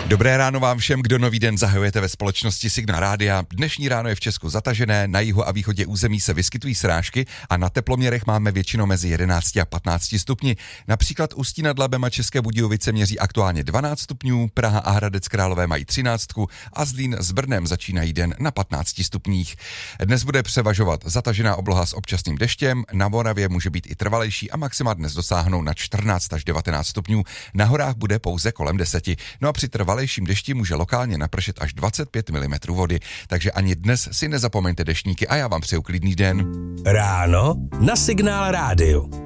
Dobré ráno vám všem, kdo nový den zahajujete ve společnosti Signál Rádia. Dnešní ráno je v Česku zatažené, na jihu a východě území se vyskytují srážky a na teploměrech máme většinou mezi 11 a 15 stupni. Například Ústí nad Labem a České Budějovice měří aktuálně 12 stupňů, Praha a Hradec Králové mají 13 a Zlín s Brnem začínají den na 15 stupních. Dnes bude převažovat zatažená obloha s občasným deštěm, na Moravě může být i trvalejší a maxima dnes dosáhnou na 14 až 19 stupňů, na horách bude pouze kolem 10. No a při trvalejším dešti může lokálně napršet až 25 mm vody, takže ani dnes si nezapomeňte deštníky a já vám přeju klidný den. Ráno na Signál Rádiu.